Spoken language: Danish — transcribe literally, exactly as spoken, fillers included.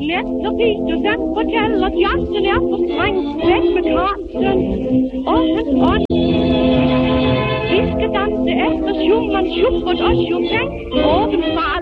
let, så fint og sandt fortæller, at jagten er for streng. Væk med Karlsen og hans ånd. Vi skal danse efter Schumann, Schubert og Chopin. Åben fra